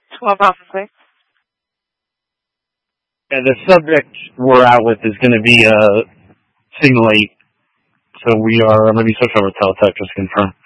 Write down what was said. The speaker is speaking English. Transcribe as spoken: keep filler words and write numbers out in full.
twelve Alpha six. And the subject we're out with is going to be a uh, single eight. So we are, let me switch over to teletext just to confirm.